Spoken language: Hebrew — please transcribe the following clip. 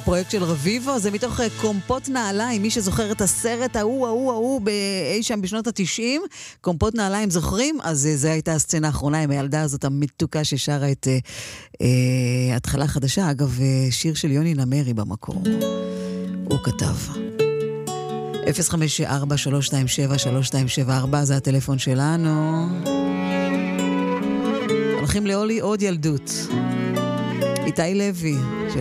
הפרויקט של רביבו, זה מתוך קומפות נעליים, מי שזוכר את הסרט ההוא אי שם בשנות ה-90, קומפות נעליים זוכרים? אז זו הייתה הסצנה האחרונה עם הילדה הזאת המתוקה ששרה את התחלה חדשה, אגב שיר של יוני נמרי במקור, הוא כתב. 054-327-3274 זה הטלפון שלנו. הולכים לעולי עוד ילדות, איתי לוי